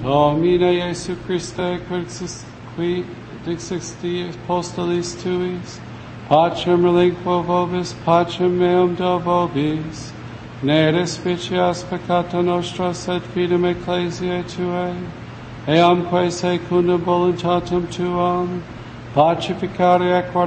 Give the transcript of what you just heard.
Domine Iesu Christe, qui dixisti apostolis tuis, pacem relinquo vobis, pacem meum do vobis, ne despicias peccata nostra, sed fidem ecclesiae tuae, eamque secundum voluntatem tuam, pacificare et